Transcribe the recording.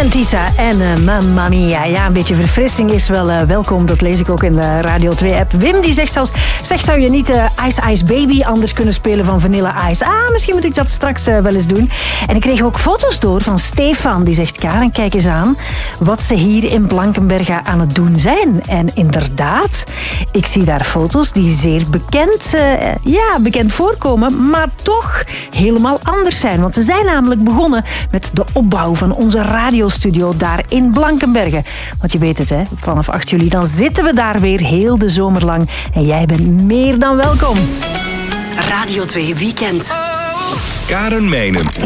en Tisa en Mamma Mia. Ja, een beetje verfrissing is wel welkom. Dat lees ik ook in de Radio 2-app. Wim die zegt zelfs, zou je niet Ice Ice Baby anders kunnen spelen van Vanilla Ice? Misschien moet ik dat straks wel eens doen. En ik kreeg ook foto's door van Stefan. Die zegt, Karen, kijk eens aan wat ze hier in Blankenberge aan het doen zijn. En inderdaad, ik zie daar foto's die zeer bekend voorkomen, maar toch helemaal anders zijn. Want ze zijn namelijk begonnen met de opbouw van onze radiostudio daar in Blankenberge. Want je weet het, hè, vanaf 8 juli dan zitten we daar weer heel de zomer lang. En jij bent meer dan welkom. Radio 2 Weekend. Karen Menen.